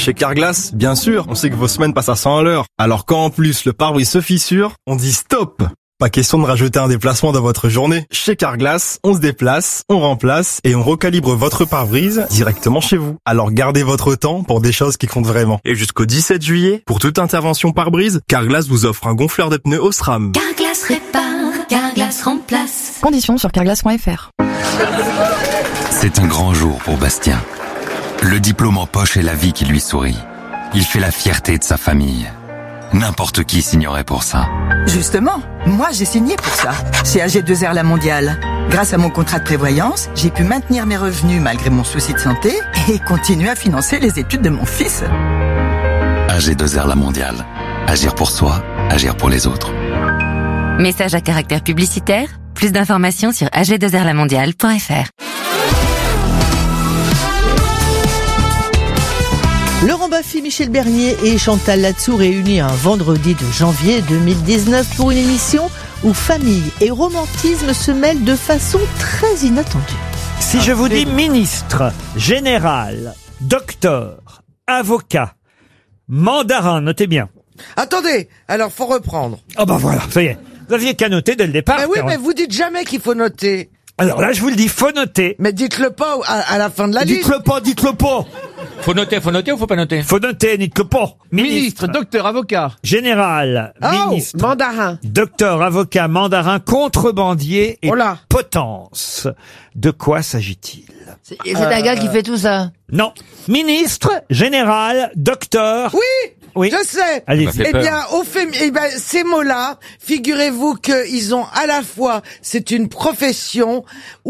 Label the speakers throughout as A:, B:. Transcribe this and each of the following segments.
A: Chez Carglass, bien sûr, on sait que vos semaines passent à 100 à l'heure. Alors quand en plus le pare-brise se fissure, on dit stop. Pas question de rajouter un déplacement dans votre journée. Chez Carglass, on se déplace, on remplace et on recalibre votre pare-brise directement chez vous. Alors gardez votre temps pour des choses qui comptent vraiment. Et jusqu'au 17 juillet, pour toute intervention pare-brise, Carglass vous offre un gonfleur de pneus Osram.
B: Carglass répare, Carglass remplace.
C: Conditions sur carglass.fr.
D: C'est un grand jour pour Bastien. Le diplôme en poche est la vie qui lui sourit. Il fait la fierté de sa famille. N'importe qui signerait pour ça.
E: Justement, moi j'ai signé pour ça, chez AG2R La Mondiale. Grâce à mon contrat de prévoyance, j'ai pu maintenir mes revenus malgré mon souci de santé et continuer à financer les études de mon fils.
D: AG2R La Mondiale. Agir pour soi, agir pour les autres.
F: Message à caractère publicitaire. Plus d'informations sur ag2rlamondiale.fr.
G: Laurent Baffy, Michel Bernier et Chantal Latsou réunis un vendredi de janvier 2019 pour une émission où famille et romantisme se mêlent de façon très inattendue.
H: Si je vous dis ministre, général, docteur, avocat, mandarin, notez bien.
I: Attendez, alors faut reprendre.
H: Oh bah voilà, ça y est. Vous aviez qu'à noter dès le départ.
I: Mais oui, mais vous dites jamais qu'il faut noter.
H: Alors là, je vous le dis, faut noter.
I: Mais dites-le pas à la fin de la liste.
H: Dites-le pas.
J: Faut noter ou faut pas noter?
H: Faut noter, dites-le pas.
J: Ministre, docteur, avocat.
H: Général, ministre,
I: mandarin.
H: docteur, avocat, mandarin, contrebandier et potence. De quoi s'agit-il?
C: C'est un gars qui fait tout ça.
H: Non. Ministre, général, docteur.
I: Oui, je sais.
H: Allez-y.
I: Eh bien, ces mots-là, figurez-vous qu'ils ont à la fois, c'est une profession,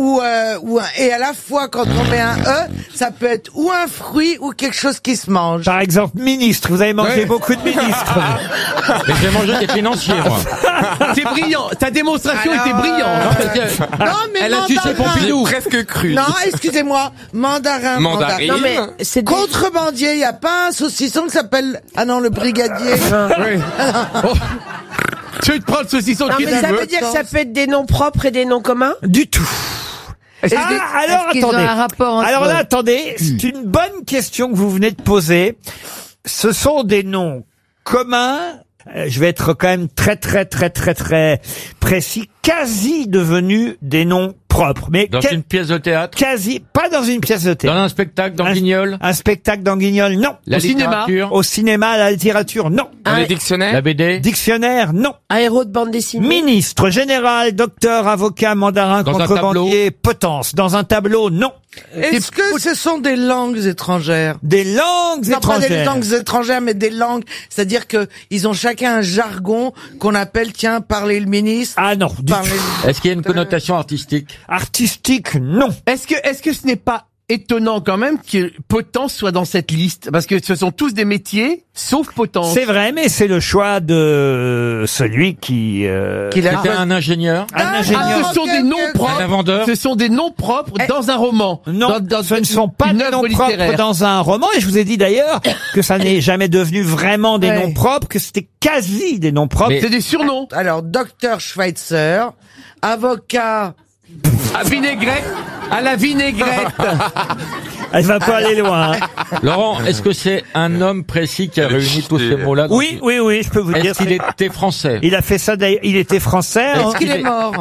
I: et à la fois, quand on met un E, ça peut être ou un fruit ou quelque chose qui se mange.
H: Par exemple, ministre. Vous avez mangé beaucoup de ministres.
J: Mais j'ai mangé des financiers, moi.
K: C'est brillant. Ta démonstration était brillante.
I: Non, mais
J: Elle a tué Pompidou.
A: Presque cru.
I: Non, excusez-moi, mandarin.
A: Mandarine.
I: Non, mais c'est contrebandier, il y a pas un saucisson qui s'appelle, le brigadier.
K: Oui. Oh. Tu veux te prendre le saucisson qui
I: mais ça veut dire que ça peut être des noms propres et des noms communs?
H: Du tout. Alors
C: qu'ils ont
H: attendez.
C: un rapport entre
H: Alors là,
C: eux
H: attendez, c'est une bonne question que vous venez de poser. Ce sont des noms communs. Je vais être quand même très précis. Quasi devenus des noms propres. Mais
J: Dans une pièce de théâtre?
H: Quasi, pas dans une pièce de théâtre.
J: Dans un spectacle, dans Guignol?
H: Un spectacle dans Guignol, non.
J: Au cinéma?
H: Au cinéma, la littérature, non.
J: Les dictionnaires? La BD?
H: Dictionnaire, non.
I: Un héros de bande dessinée?
H: Ministre, général, docteur, avocat, mandarin,
J: Dans un
H: contrebandier, potence. Dans un tableau, non.
I: Est-ce que ce sont des langues étrangères?
H: Des langues
I: Non, pas des
H: étrangères.
I: langues étrangères, mais des langues. C'est-à-dire que ils ont chacun un jargon qu'on appelle, parler le ministre.
H: Ah non, du tout.
J: Est-ce qu'il y a une connotation artistique?
H: Artistique, non.
K: Est-ce que ce n'est pas étonnant quand même que Potence soit dans cette liste? Parce que ce sont tous des métiers, sauf Potence.
H: C'est vrai, mais c'est le choix de celui qui
J: C'était un ingénieur?
H: Un ingénieur.
K: Ce sont des noms propres.
J: Un vendeur?
K: Ce sont des noms propres dans un roman.
H: Non, ce ne sont pas
K: une
H: des
K: œuvre
H: noms propres
K: littéraire.
H: dans un roman. Et je vous ai dit d'ailleurs que ça n'est jamais devenu vraiment des noms propres, que c'était quasi des noms propres.
K: C'est des surnoms.
I: Alors, docteur Schweitzer, avocat.
K: À la vinaigrette.
H: Elle va pas aller loin. Hein.
J: Laurent, est-ce que c'est un homme précis qui a réuni tous ces mots-là?
H: Oui, je peux vous dire.
J: Est-ce qu'il était français?
H: Il a fait ça d'ailleurs. Il était français.
I: Est-ce qu'il est mort?